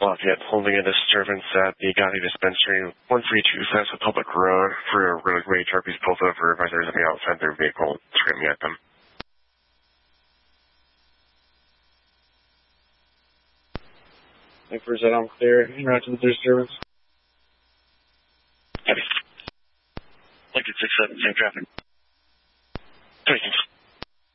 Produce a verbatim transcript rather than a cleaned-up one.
Lafayette holding a disturbance at the Gotti Dispensary, one three two South Public Road for a roadway. Sharpies pulled over, visors on the outside of their vehicle, screaming at them. Like for that I'm clear, en route to the disturbance. Copy. Lincoln six seven, same traffic. Three, thanks.